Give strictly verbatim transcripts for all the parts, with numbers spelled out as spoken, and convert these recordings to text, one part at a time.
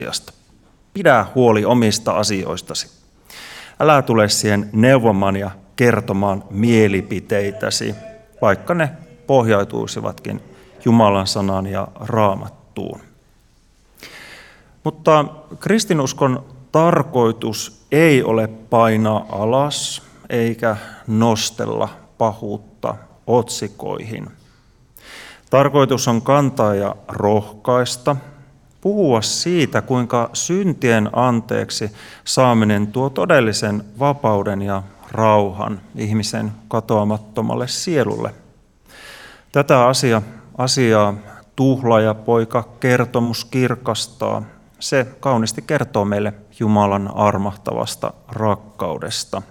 asiasta. Pidä huoli omista asioistasi. Älä tule siihen neuvomaan ja kertomaan mielipiteitäsi, vaikka ne pohjautuisivatkin Jumalan sanaan ja Raamattuun. Mutta kristinuskon tarkoitus ei ole painaa alas eikä nostella pahuutta otsikoihin. Tarkoitus on kantaa ja rohkaista, puhua siitä, kuinka syntien anteeksi saaminen tuo todellisen vapauden ja rauhan ihmisen katoamattomalle sielulle. Tätä asia, asiaa Tuhlaajapoika kertomus kirkastaa. Se kauniisti kertoo meille Jumalan armahtavasta rakkaudesta.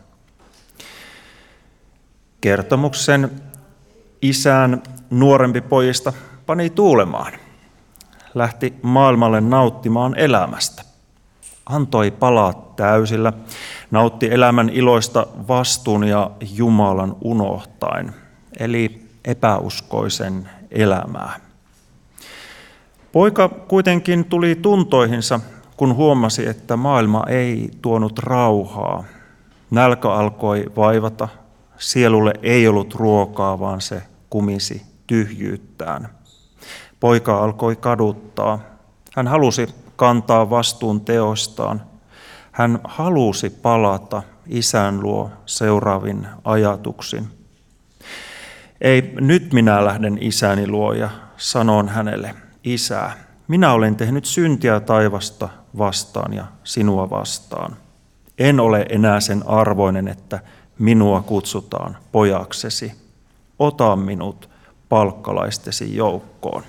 Kertomuksen isän nuorempi pojista pani tuulemaan. Lähti maailmalle nauttimaan elämästä. Antoi palaa täysillä, nautti elämän iloista vastuun ja Jumalan unohtaen, eli epäuskoisen elämää. Poika kuitenkin tuli tuntoihinsa, kun huomasi, että maailma ei tuonut rauhaa. Nälkä alkoi vaivata, sielulle ei ollut ruokaa, vaan se kumisi tyhjyyttään. Poika alkoi kaduttaa. Hän halusi kantaa vastuun teoistaan. Hän halusi palata isän luo seuraavin ajatuksin. Ei, nyt minä lähden isäni luo ja sanon hänelle, Isä, minä olen tehnyt syntiä taivasta vastaan ja sinua vastaan. En ole enää sen arvoinen, että minua kutsutaan pojaksesi. Ota minut palkkalaistesi joukkoon.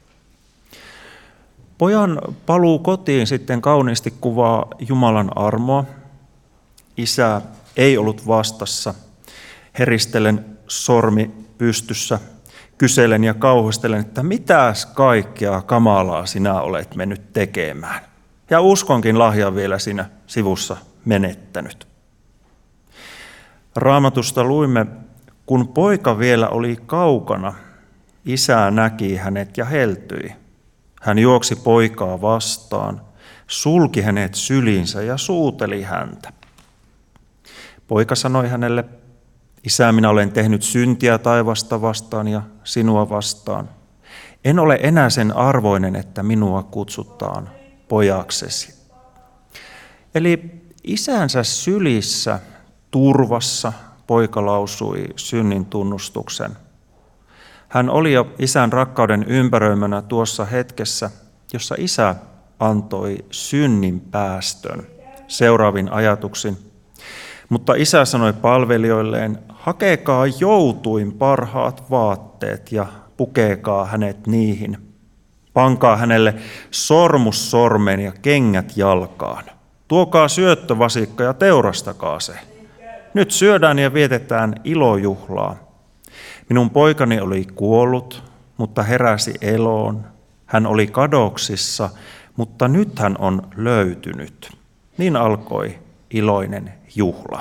Pojan paluu kotiin sitten kauniisti kuvaa Jumalan armoa. Isä ei ollut vastassa. Heristelen sormi pystyssä. Kyselen ja kauhistelen, että mitäs kaikkea kamalaa sinä olet mennyt tekemään. Ja uskonkin lahjan vielä siinä sivussa menettänyt. Raamatusta luimme, kun poika vielä oli kaukana, isä näki hänet ja heltyi. Hän juoksi poikaa vastaan, sulki hänet syliinsä ja suuteli häntä. Poika sanoi hänelle, Isä, minä olen tehnyt syntiä taivasta vastaan ja sinua vastaan. En ole enää sen arvoinen, että minua kutsutaan pojaksesi. Eli isänsä sylissä, turvassa, poika lausui synnin tunnustuksen. Hän oli jo isän rakkauden ympäröimänä tuossa hetkessä, jossa isä antoi synnin päästön seuraavin ajatuksin. Mutta isä sanoi palvelijoilleen, hakekaa joutuin parhaat vaatteet ja pukekaa hänet niihin. Pankaa hänelle sormus sormeen ja kengät jalkaan. Tuokaa syöttövasikka ja teurastakaa se. Nyt syödään ja vietetään ilojuhlaa. Minun poikani oli kuollut, mutta heräsi eloon. Hän oli kadoksissa, mutta nyt hän on löytynyt. Niin alkoi iloinen juhla.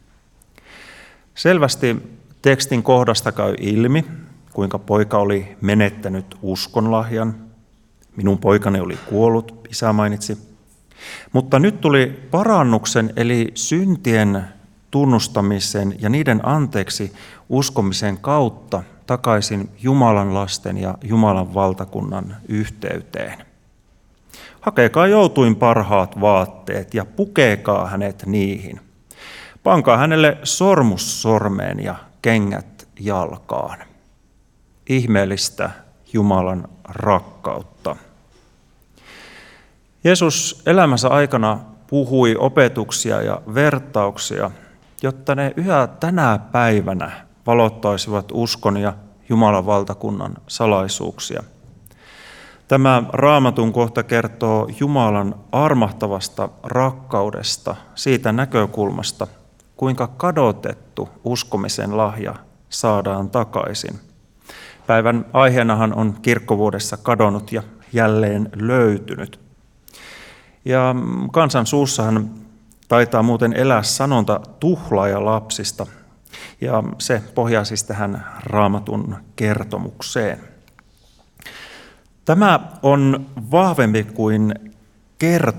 Selvästi tekstin kohdasta käy ilmi, kuinka poika oli menettänyt uskonlahjan. Minun poikani oli kuollut, isä mainitsi. Mutta nyt tuli parannuksen eli syntien tunnustamisen ja niiden anteeksi uskomisen kautta takaisin Jumalan lasten ja Jumalan valtakunnan yhteyteen. Hakekaa joutuin parhaat vaatteet ja pukekaa hänet niihin. Pankaa hänelle sormus sormeen ja kengät jalkaan. Ihmeellistä Jumalan rakkautta. Jeesus elämänsä aikana puhui opetuksia ja vertauksia, jotta ne yhä tänä päivänä valottaisivat uskon ja Jumalan valtakunnan salaisuuksia. Tämä Raamatun kohta kertoo Jumalan armahtavasta rakkaudesta siitä näkökulmasta, kuinka kadotettu uskomisen lahja saadaan takaisin. Päivän aiheenahan on kirkkovuodessa kadonnut ja jälleen löytynyt. Ja kansan suussahan taitaa muuten elää sanonta tuhlaajalapsista, ja se pohjaa siis tähän Raamatun kertomukseen. Tämä on vahvempi kuin kertomus.